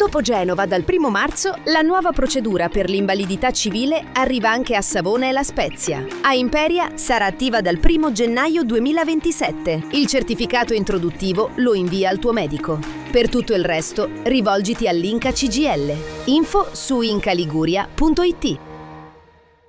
Dopo Genova dal 1 marzo, la nuova procedura per l'invalidità civile arriva anche a Savona e La Spezia. A Imperia sarà attiva dal 1 gennaio 2027. Il certificato introduttivo lo invia al tuo medico. Per tutto il resto, rivolgiti all'Inca CGL. Info su incaliguria.it.